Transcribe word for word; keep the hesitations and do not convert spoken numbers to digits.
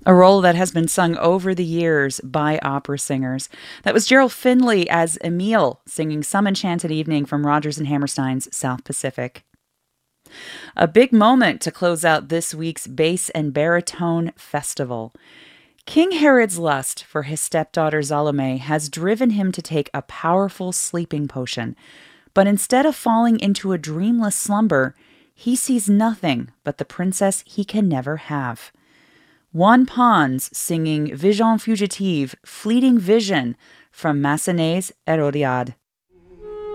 a role that has been sung over the years by opera singers. That was Gerald Finley as Emile singing Some Enchanted Evening from Rodgers and Hammerstein's South Pacific. A big moment to close out this week's Bass and Baritone Festival. King Herod's lust for his stepdaughter Salome has driven him to take a powerful sleeping potion, but instead of falling into a dreamless slumber, he sees nothing but the princess he can never have. Juan Pons singing Vision Fugitive, Fleeting Vision from Massenet's Hérodiade.